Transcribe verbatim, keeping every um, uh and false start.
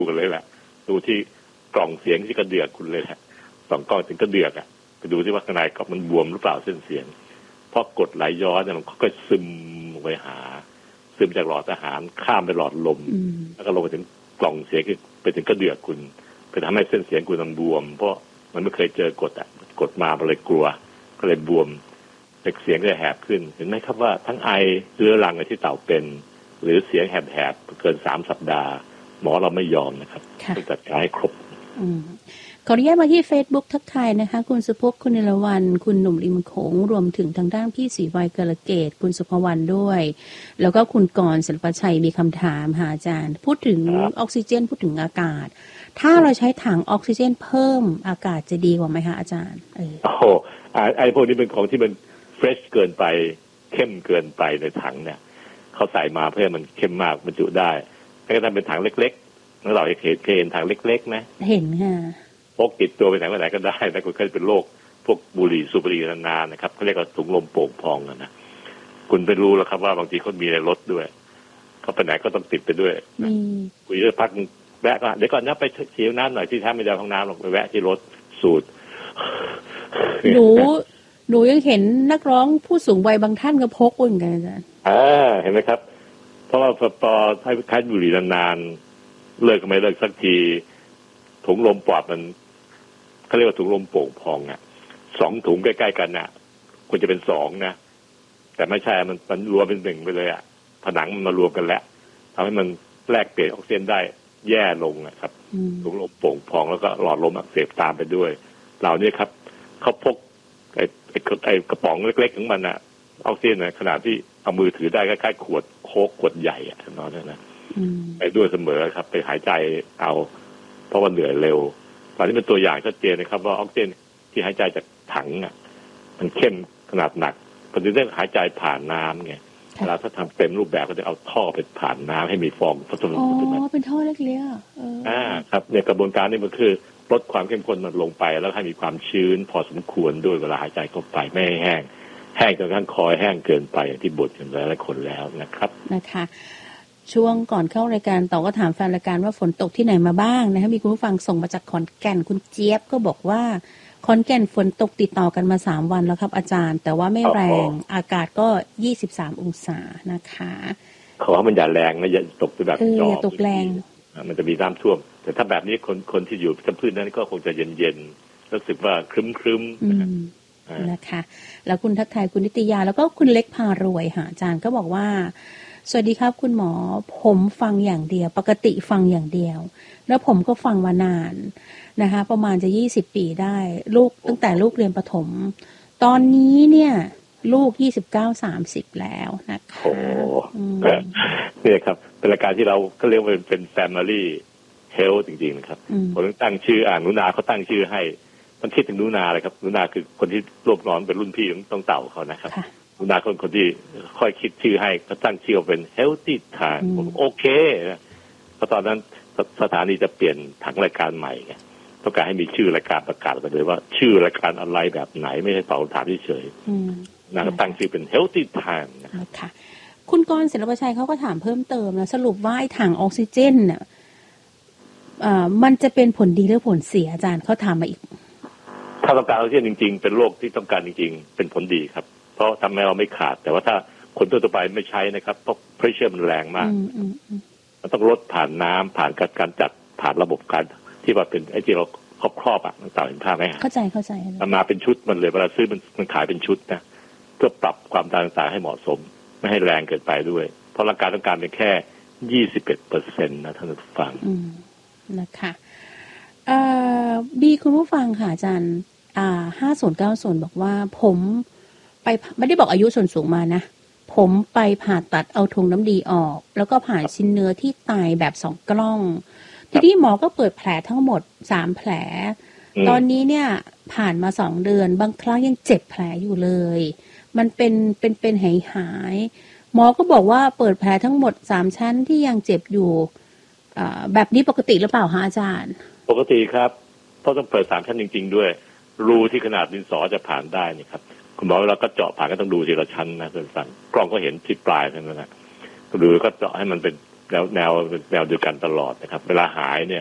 ดูกันเลยแหละดูที่กล่องเสียงที่กระเดือกคุณเลยแหละสองกล่องถึงกระเดือกอ่ะไปดูที่ว่าข้างในกล่องมันบวมหรือเปล่าเส้นเสียงพอกดไหลย้อนเนี่ยมันก็ซึมไปหาซึมจากหลอดอาหารข้ามไปหลอดลมแล้วก็ลงไปถึงกล่องเสียงไปถึงกระเดือกคุณไปทำให้เส้นเสียงคุณมันบวมเพราะมันไม่เคยเจอกดอ่ะกดมามันเลยกลัวก็เลยบวมเสียงจะแหบขึ้นเห็นไหมครับว่าทั้งไอเรื้อรังที่เต่าเป็นหรือเสียงแหบๆเกินสามสัปดาห์หมอเราไม่ยอมนะครับต้องจัดการให้ครบขออนุญาตมาที่ Facebook ทักทายนะคะคุณสุภพคุณนิรวรรณคุณหนุ่มริมโขงรวมถึงทางด้านพี่ศรีวัยกระเกตคุณสุภวรรณด้วยแล้วก็คุณกรณ์ศิลปชัยมีคำถามหาอาจารย์พูดถึงออกซิเจนพูดถึงอากาศถ้าเราใช้ถังออกซิเจนเพิ่มอากาศจะดีกว่าไหมคะอาจารย์โอ้โหไอ้พวกนี้เป็นของที่มันเฟรชเกินไปเข้มเกินไปในถังเนี่ยเขาใส่มาเพื่อมันเข้มมากบรรจุได้ถ้าทำเป็นถังเล็กๆแล้วเราเห็นเห็นถังเล็กๆไหมเห็นค่ะพกติดตัวไปไหนมาไหนก็ได้นะคุณเคยเป็นโรคพวกบุหรี่สูบบุหรี่นานๆนะครับเขาเรียกว่าถุงลมโป่งพองนะคุณไปรู้แล้วครับว่าบางทีเขามีในรถด้วยเขาไปไหนก็ต้องติดไปด้วยคุยเรื่องพักแวะก็เดี๋ยวก่อนนะไปเสียน้ำหน่อยที่แท้ไม่ได้ห้องน้ำหรอกไปแวะที่รถสูดหนูหนูยังเห็นนักร้องผู้สูงวัยบางท่านก็พกเหมือนกันอาจารย์อ่าเห็นไหมครับเพราะว่าพอให้คายบุหรี่นานๆเลิกก็ไม่เลิกสักทีถุงลมปอดมันเขาเรียกว่าถุงลมโป่งพองอ่ะสองถุงใกล้ๆกันน่ะควรจะเป็นสองนะแต่ไม่ใช่มันมันรวมเป็นหนึ่งไปเลยอ่ะผนังมันมารวมกันแล้วทำให้มันแลกเปลี่ยนออกซิเจนได้แย่ลงนะครับถุงลมโป่งพองแล้วก็หลอดลมอักเสบตามไปด้วยเหล่านี้ครับเขาพกไอ้ไอ้ไอ้กระป๋องเล็กๆของมันอ่ะออกซิเจนในขนาดที่เอามือถือได้คล้ายๆขวดโค้กขวดใหญ่อ่ะนอนนั่นนะไปด้วยเสมอครับไปหายใจเอาเพราะว่าเหนื่อยเร็วตอนนี้เป็นตัวอย่างชัดเจนนะครับว่าออกซิเจนที่หายใจจากถังอ่ะมันเข้มขนาดหนักคนที่ต้องหายใจผ่านน้ำไงเวลาถ้าทำเต็มรูปแบบก็จะเอาท่อไปผ่านน้ำให้มีฟองผสมอ๋อเป็นท่อเล็กๆอ่าครับในกระบวนการนี้มันคือลดความเข้มข้นมันลงไปแล้วให้มีความชื้นพอสมควรด้วยเวลาหายใจเข้าไปไม่ให้แห้งแห้งจนกระทั่งคอแห้งเกินไปอย่างที่บ่นกันหลายคนแล้วนะครับนะคะช่วงก่อนเข้ารายการต่อก็ถามแฟนรายการว่าฝนตกที่ไหนมาบ้างนะคะมีคุณผู้ฟังส่งมาจากขอนแก่นคุณเจี๊ยบก็บอกว่าขอนแก่นฝนตกติดต่อกันมาสามวันแล้วครับอาจารย์แต่ว่าไม่แรงอากาศก็ยี่สิบสามองศานะคะขอให้มันอย่าแรงนะอย่าตกแบบจอตกแรงมันจะมีน้ำท่วมแต่ถ้าแบบนี้คนคนที่อยู่กับพื้นนั้นก็คงจะเย็นๆรู้สึกว่าครึ้มๆนะคะแล้วคุณทักทายคุณนิตยาแล้วก็คุณเล็กพารวยค่ะอาจารย์ก็บอกว่าสวัสดีครับคุณหมอผมฟังอย่างเดียวปกติฟังอย่างเดียวแล้วผมก็ฟังมานานนะคะประมาณจะยี่สิบปีได้ลูกตั้งแต่ลูกเรียนประถมตอนนี้เนี่ยลูกยี่สิบเก้า สามสิบแล้วนะคะโอ้เนี่ยครับเป็นรายการที่เราก็เรียกว่าเป็น Family Health จริงๆนะครับผมตั้งชื่ออ่านนุนาเขาตั้งชื่อให้มันคิดถึงนุนาเลยครับนุนาคือคนที่รวบรวมเป็นรุ่นพี่ต้องเต่าเขานะครับนุนาคนคนที่ค่อยคิดชื่อให้เขาตั้งชื่อเป็น Healthy Time ผมโอเคเพราะตอนนั้นสถานีจะเปลี่ยนถังรายการใหม่ไงต้องการให้มีชื่อรายการประกาศไปเลยว่าชื่อรายการอะไรแบบไหนไม่ใช่ตอบคำถามเฉยๆนะก็ตั้งชื่อเป็น Healthy Time นะคะคุณกรณ์ศิลปชัยเขาก็ถามเพิ่มเติมนะสรุปว่าไอ้ถังออกซิเจนเนี่ยมันจะเป็นผลดีหรือผลเสียอาจารย์เขาถามมาอีกถ้าต้องการออกซิเจนจริงๆเป็นโรคที่ต้องการจริงๆเป็นผลดีครับเพราะทำให้เราไม่ขาดแต่ว่าถ้าคนทั่วไปไม่ใช้นะครับเพราะ pressure มันแรงมากมันต้องลดผ่านน้ำผ่านการการจัดผ่านระบบการที่ว่าเป็นไอ้ที่เราครอบครอบอ่ะต่างๆเห็นภาพไหมเข้าใจเข้าใจมันมาเป็นชุดมันเลยเวลาซื้อมันมันขายเป็นชุดนะเพื่อปรับความต่างๆให้เหมาะสมไม่ให้แรงเกินไปด้วยเพราะร่างกายต้องการเป็นแค่ยี่สิบเอ็ดเปอร์เซ็นต์นะท่านผู้ฟังนะคะเอ่อบีคุณผู้ฟังค่ะอาจารย์อ่าห้าส่วนเก้าส่วนบอกว่าผมไปไม่ได้บอกอายุส่วนสูงมานะผมไปผ่าตัดเอาถุงน้ำดีออกแล้วก็ผ่าชิ้นเนื้อที่ตายแบบสองกล้องทีนี้หมอก็เปิดแผลทั้งหมดสามแผลตอนนี้เนี่ยผ่านมาสองเดือนบางครั้งยังเจ็บแผลอยู่เลยมันเป็นเป็นเป็นหายหายหมอก็บอกว่าเปิดแผลทั้งหมดสามชั้นที่ยังเจ็บอยู่แบบนี้ปกติหรือเปล่าคะอาจารย์ปกติครับเพราะต้องเปิดสามชั้นจริงๆด้วยรูที่ขนาดดินสอจะผ่านได้นี่ครับคุณหมอเวลาก็เจาะผ่านก็ต้องดูทีละชั้นนะท่านผู้ฟังกล้องก็เห็นที่ปลายเท่านั้นนะดูก็เจาะให้มันเป็นแนวแนวแนวเดียวกันตลอดนะครับเวลาหายเนี่ย